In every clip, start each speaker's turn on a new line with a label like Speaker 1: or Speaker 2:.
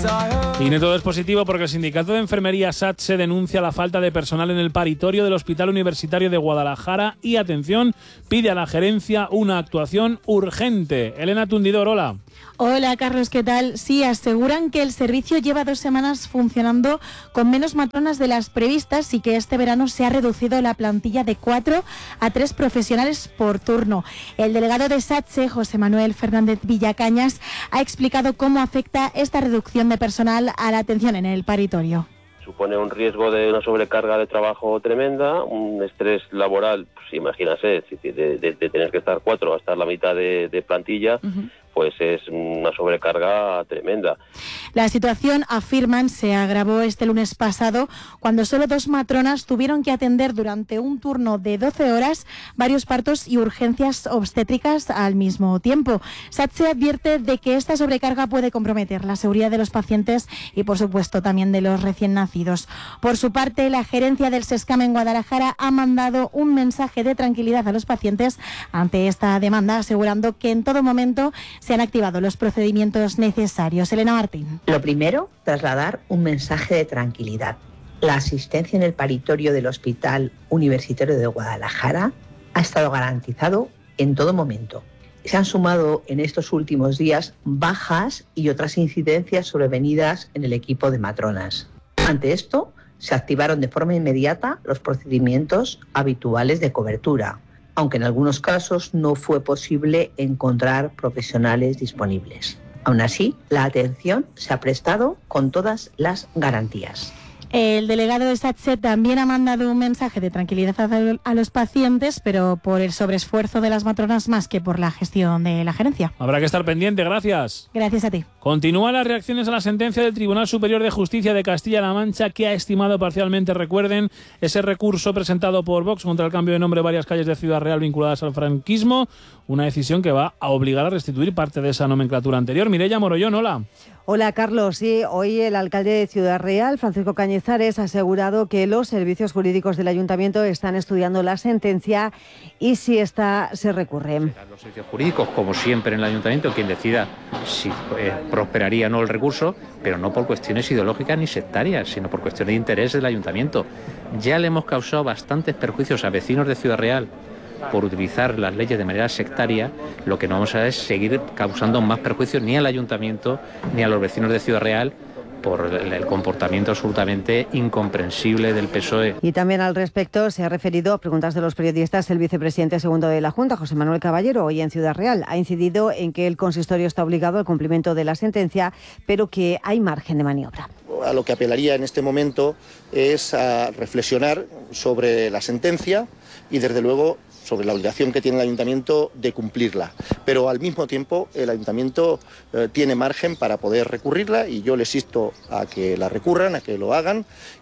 Speaker 1: Y no todo es positivo porque el sindicato de enfermería SATSE denuncia la falta de personal en el paritorio del Hospital Universitario de Guadalajara y, atención, pide a la gerencia una actuación urgente. Elena Tundidor, hola.
Speaker 2: Hola Carlos, ¿qué tal? Sí, aseguran que el servicio lleva 2 semanas funcionando con menos matronas de las previstas y que este verano se ha reducido la plantilla de 4 a 3 profesionales por turno. El delegado de SATSE, José Manuel Fernández Villacañas, ha explicado cómo afecta esta reducción de personal a la atención en el paritorio.
Speaker 3: Supone un riesgo de una sobrecarga de trabajo tremenda, un estrés laboral, pues imagínase, de tener que estar 4 a estar la mitad de plantilla, pues es una sobrecarga tremenda.
Speaker 2: La situación, afirman, se agravó este lunes pasado cuando solo 2 matronas tuvieron que atender durante un turno de 12 horas varios partos y urgencias obstétricas al mismo tiempo. SATSE advierte de que esta sobrecarga puede comprometer la seguridad de los pacientes y, por supuesto, también de los recién nacidos. Por su parte, la gerencia del SESCAM en Guadalajara ha mandado un mensaje de tranquilidad a los pacientes ante esta demanda, asegurando que en todo momento se han activado los procedimientos necesarios. Elena Martín.
Speaker 4: Lo primero, trasladar un mensaje de tranquilidad. La asistencia en el paritorio del Hospital Universitario de Guadalajara ha estado garantizado en todo momento. Se han sumado en estos últimos días bajas y otras incidencias sobrevenidas en el equipo de matronas. Ante esto, se activaron de forma inmediata los procedimientos habituales de cobertura, aunque en algunos casos no fue posible encontrar profesionales disponibles. Aún así, la atención se ha prestado con todas las garantías.
Speaker 2: El delegado de SATSE también ha mandado un mensaje de tranquilidad a los pacientes, pero por el sobreesfuerzo de las matronas más que por la gestión de la gerencia.
Speaker 1: Habrá que estar pendiente, gracias.
Speaker 2: Gracias a ti.
Speaker 1: Continúan las reacciones a la sentencia del Tribunal Superior de Justicia de Castilla-La Mancha, que ha estimado parcialmente, recuerden, ese recurso presentado por Vox contra el cambio de nombre de varias calles de Ciudad Real vinculadas al franquismo, una decisión que va a obligar a restituir parte de esa nomenclatura anterior. Mireia Morollón, hola.
Speaker 5: Hola Carlos, sí, hoy el alcalde de Ciudad Real, Francisco Cañizares, ha asegurado que los servicios jurídicos del ayuntamiento están estudiando la sentencia y si esta se recurre.
Speaker 6: Serán los servicios jurídicos, como siempre en el ayuntamiento, quien decida si prosperaría o no el recurso, pero no por cuestiones ideológicas ni sectarias, sino por cuestiones de interés del ayuntamiento. Ya le hemos causado bastantes perjuicios a vecinos de Ciudad Real por utilizar las leyes de manera sectaria. Lo que no vamos a hacer es seguir causando más perjuicios ni al ayuntamiento ni a los vecinos de Ciudad Real por el comportamiento absolutamente incomprensible del PSOE.
Speaker 5: Y también al respecto se ha referido a preguntas de los periodistas el vicepresidente segundo de la Junta, José Manuel Caballero, hoy en Ciudad Real. Ha incidido en que el consistorio está obligado al cumplimiento de la sentencia, pero que hay margen de maniobra.
Speaker 7: A lo que apelaría en este momento es a reflexionar sobre la sentencia y, desde luego, sobre la obligación que tiene el ayuntamiento de cumplirla. Pero al mismo tiempo el ayuntamiento tiene margen para poder recurrirla y yo les insto a que la recurran, a que lo hagan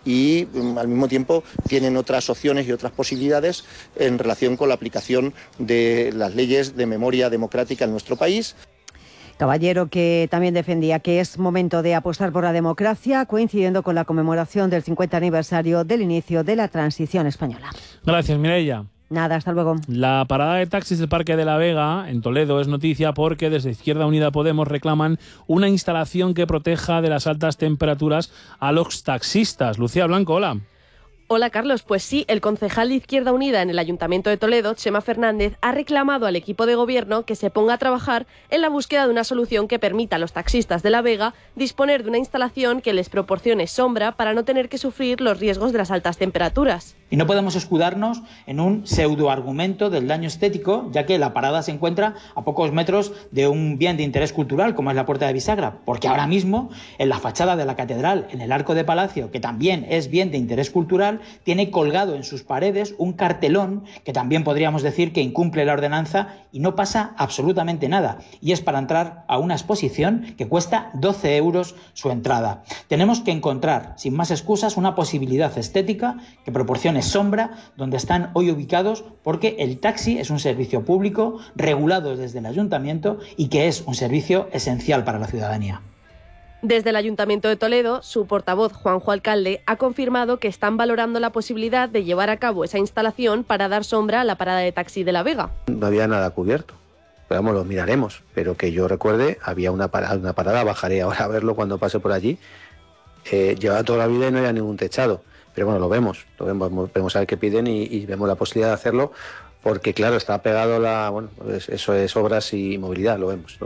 Speaker 7: y al mismo tiempo tienen otras opciones y otras posibilidades en relación con la aplicación de las leyes de memoria democrática en nuestro país.
Speaker 5: Caballero, que también defendía que es momento de apostar por la democracia, coincidiendo con la conmemoración del 50 aniversario del inicio de la transición española.
Speaker 1: Gracias, Mireia.
Speaker 5: Nada, hasta luego.
Speaker 1: La parada de taxis del Parque de la Vega, en Toledo, es noticia porque desde Izquierda Unida Podemos reclaman una instalación que proteja de las altas temperaturas a los taxistas. Lucía Blanco, hola.
Speaker 8: Hola Carlos, pues sí, el concejal de Izquierda Unida en el Ayuntamiento de Toledo, Chema Fernández, ha reclamado al equipo de gobierno que se ponga a trabajar en la búsqueda de una solución que permita a los taxistas de La Vega disponer de una instalación que les proporcione sombra para no tener que sufrir los riesgos de las altas temperaturas.
Speaker 9: Y no podemos escudarnos en un pseudoargumento del daño estético, ya que la parada se encuentra a pocos metros de un bien de interés cultural como es la Puerta de Bisagra, porque ahora mismo en la fachada de la catedral, en el Arco de Palacio, que también es bien de interés cultural, tiene colgado en sus paredes un cartelón que también podríamos decir que incumple la ordenanza y no pasa absolutamente nada. Y es para entrar a una exposición que cuesta 12 euros su entrada. Tenemos que encontrar, sin más excusas, una posibilidad estética que proporcione sombra donde están hoy ubicados, porque el taxi es un servicio público regulado desde el ayuntamiento y que es un servicio esencial para la ciudadanía.
Speaker 8: Desde el Ayuntamiento de Toledo, su portavoz, Juanjo Alcalde, ha confirmado que están valorando la posibilidad de llevar a cabo esa instalación para dar sombra a la parada de taxi de La Vega.
Speaker 10: No había nada cubierto. Pero vamos, lo miraremos, pero que yo recuerde, había una parada, bajaré ahora a verlo cuando pase por allí. Lleva toda la vida y no había ningún techado, pero bueno, lo vemos a ver qué piden y vemos la posibilidad de hacerlo, porque claro, está pegado eso es obras y movilidad, lo vemos.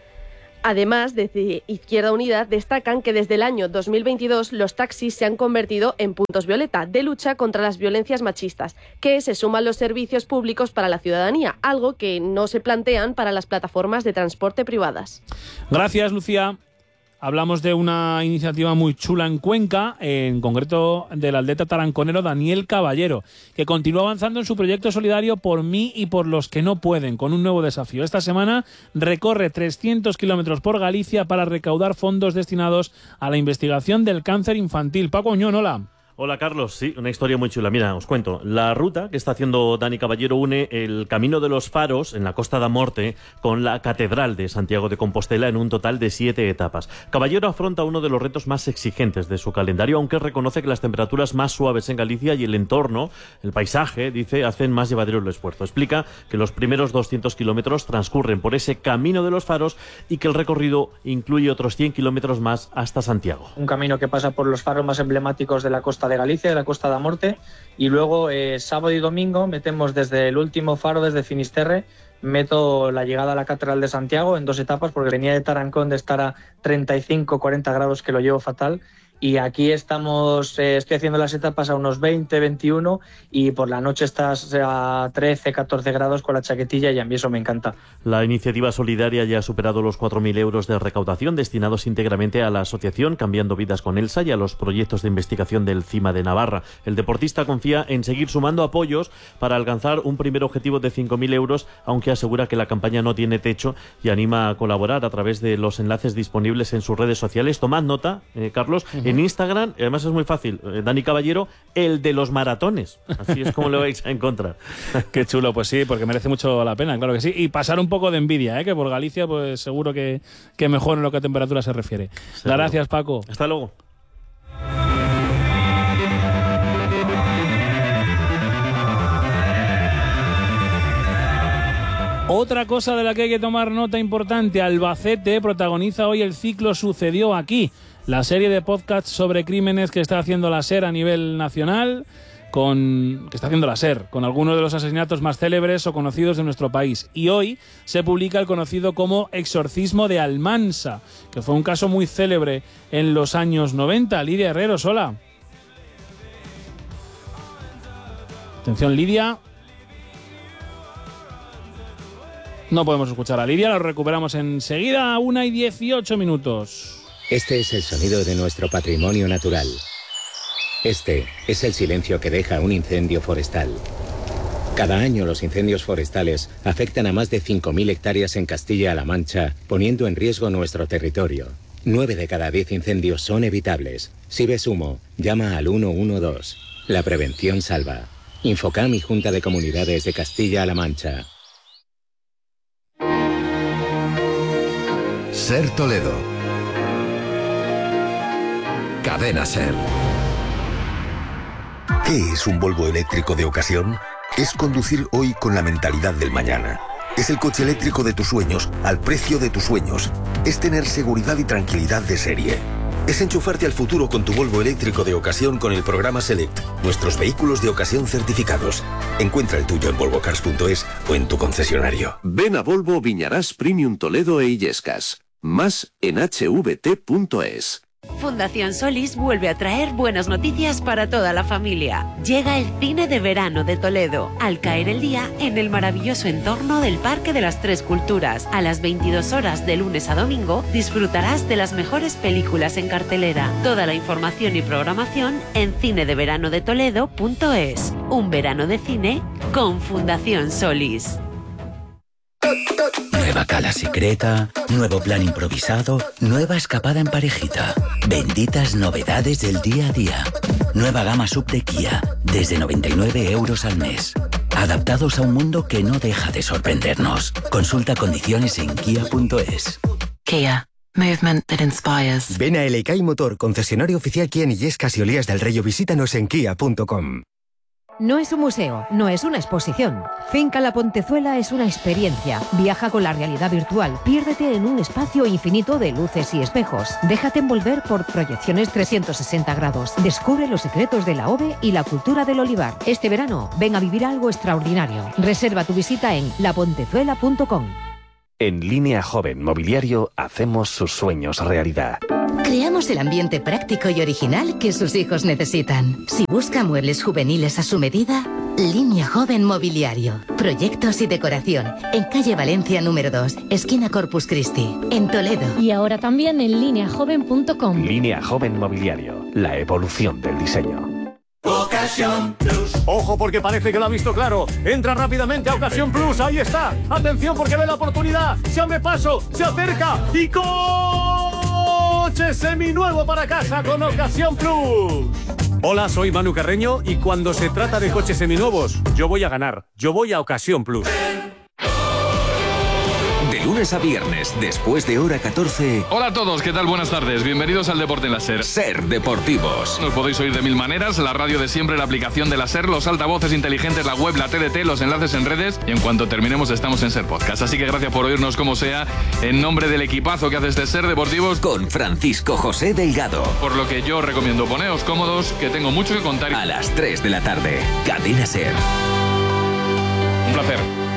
Speaker 8: Además, desde Izquierda Unida destacan que desde el año 2022 los taxis se han convertido en puntos violeta de lucha contra las violencias machistas, que se suman los servicios públicos para la ciudadanía, algo que no se plantean para las plataformas de transporte privadas.
Speaker 1: Gracias, Lucía. Hablamos de una iniciativa muy chula en Cuenca, en concreto del atleta taranconero Daniel Caballero, que continúa avanzando en su proyecto solidario Por mí y por los que no pueden, con un nuevo desafío. Esta semana recorre 300 kilómetros por Galicia para recaudar fondos destinados a la investigación del cáncer infantil. Paco Oñón, hola.
Speaker 11: Hola Carlos, sí, una historia muy chula. Mira, os cuento. La ruta que está haciendo Dani Caballero une el Camino de los Faros en la Costa da Morte con la Catedral de Santiago de Compostela en un total de 7 etapas. Caballero afronta uno de los retos más exigentes de su calendario, aunque reconoce que las temperaturas más suaves en Galicia y el entorno, el paisaje, dice, hacen más llevadero el esfuerzo. Explica que los primeros 200 kilómetros transcurren por ese Camino de los Faros y que el recorrido incluye otros 100 kilómetros más hasta Santiago.
Speaker 12: Un camino que pasa por los faros más emblemáticos de la costa de Galicia, de la Costa da Morte, y luego sábado y domingo metemos desde el último faro, desde Finisterre, meto la llegada a la Catedral de Santiago en 2 etapas, porque venía de Tarancón de estar a 35-40 grados, que lo llevo fatal, y aquí estamos, estoy haciendo las etapas a unos 20-21 y por la noche estás a 13-14 grados con la chaquetilla y a mí eso me encanta.
Speaker 11: La iniciativa solidaria ya ha superado los 4.000 euros de recaudación destinados íntegramente a la asociación Cambiando Vidas con Elsa y a los proyectos de investigación del CIMA de Navarra. El deportista confía en seguir sumando apoyos para alcanzar un primer objetivo de 5.000 euros, aunque asegura que la campaña no tiene techo y anima a colaborar a través de los enlaces disponibles en sus redes sociales. Tomad nota, Carlos, en Instagram, además es muy fácil, Dani Caballero, el de los maratones. Así es como lo vais a encontrar.
Speaker 1: Qué chulo, pues sí, porque merece mucho la pena, claro que sí. Y pasar un poco de envidia, que por Galicia pues seguro que mejor en lo que a temperatura se refiere. Seguro. Gracias, Paco.
Speaker 11: Hasta luego.
Speaker 1: Otra cosa de la que hay que tomar nota importante, Albacete protagoniza hoy el ciclo Sucedió Aquí, la serie de podcasts sobre crímenes que está haciendo la SER a nivel nacional, con algunos de los asesinatos más célebres o conocidos de nuestro país. Y hoy se publica el conocido como Exorcismo de Almansa, que fue un caso muy célebre en los años 90. Lidia Herreros, hola. Atención, Lidia. No podemos escuchar a Lidia, lo recuperamos enseguida a 1:18.
Speaker 13: Este es el sonido de nuestro patrimonio natural. Este es el silencio que deja un incendio forestal. Cada año los incendios forestales afectan a más de 5.000 hectáreas en Castilla-La Mancha, poniendo en riesgo nuestro territorio. 9 de cada 10 incendios son evitables. Si ves humo, llama al 112. La prevención salva. Infocam y Junta de Comunidades de Castilla-La Mancha.
Speaker 14: SER Toledo. Cadena SER. ¿Qué es un Volvo eléctrico de ocasión? Es conducir hoy con la mentalidad del mañana. Es el coche eléctrico de tus sueños al precio de tus sueños. Es tener seguridad y tranquilidad de serie. Es enchufarte al futuro con tu Volvo eléctrico de ocasión con el programa Select, nuestros vehículos de ocasión certificados. Encuentra el tuyo en volvocars.es o en tu concesionario.
Speaker 15: Ven a Volvo Viñarás Premium Toledo e Illescas. Más en hvt.es.
Speaker 16: Fundación Solís vuelve a traer buenas noticias para toda la familia. Llega el cine de verano de Toledo, al caer el día en el maravilloso entorno del Parque de las Tres Culturas. A las 22 horas de lunes a domingo disfrutarás de las mejores películas en cartelera. Toda la información y programación en cinedeveranodetoledo.es. Un verano de cine con Fundación Solís.
Speaker 17: Nueva cala secreta, nuevo plan improvisado, nueva escapada en parejita. Benditas novedades del día a día. Nueva gama sub de Kia, desde 99 euros al mes. Adaptados a un mundo que no deja de sorprendernos. Consulta condiciones en kia.es.
Speaker 18: Kia. Movement that inspires.
Speaker 19: Ven a El Ecai Motor, concesionario oficial Kia en Illescas y Olías del Rey, o visítanos en kia.com. No es un museo, no es una exposición. Finca La Pontezuela es una experiencia. Viaja con la realidad virtual. Piérdete en un espacio infinito de luces y espejos. Déjate envolver por proyecciones 360 grados. Descubre los secretos de la OVE y la cultura del olivar. Este verano, ven a vivir algo extraordinario. Reserva tu visita en lapontezuela.com.
Speaker 20: En Línea Joven Mobiliario hacemos sus sueños realidad.
Speaker 21: Creamos el ambiente práctico y original que sus hijos necesitan. Si busca muebles juveniles a su medida, Línea Joven Mobiliario. Proyectos y decoración. En calle Valencia número 2, esquina Corpus Christi, en Toledo.
Speaker 22: Y ahora también en lineajoven.com.
Speaker 20: Línea Joven Mobiliario. La evolución del diseño.
Speaker 23: Ocasión Plus. Ojo, porque parece que lo ha visto claro. Entra rápidamente a Ocasión Plus. Ahí está. Atención, porque ve la oportunidad. Se abre paso, se acerca y coche seminuevo para casa con Ocasión Plus. Hola, soy Manu Carreño y cuando se trata de coches seminuevos, yo voy a ganar. Yo voy a Ocasión Plus.
Speaker 24: De lunes a viernes, después de hora 14.
Speaker 25: Hola a todos, ¿qué tal? Buenas tardes. Bienvenidos al Deporte en la SER.
Speaker 24: SER Deportivos.
Speaker 25: Nos podéis oír de mil maneras, la radio de siempre, la aplicación de la SER, los altavoces inteligentes, la web, la TDT, los enlaces en redes y en cuanto terminemos estamos en SER Podcast. Así que gracias por oírnos como sea, en nombre del equipazo que hace este SER Deportivos.
Speaker 24: Con Francisco José Delgado.
Speaker 25: Por lo que yo recomiendo poneos cómodos, que tengo mucho que contar.
Speaker 24: A las 3 de la tarde, Cadena SER.
Speaker 25: Un placer.